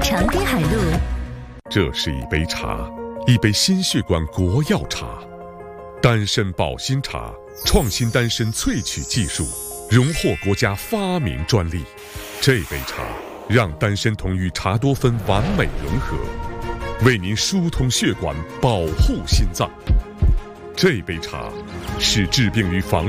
长滨海路。 这是一杯茶，一杯心血管国药茶，丹参保心茶，创新丹参萃取技术，荣获国家发明专利。这杯茶让丹参酮与茶多酚完美融合，为您疏通血管，保护心脏。这杯茶是治病与防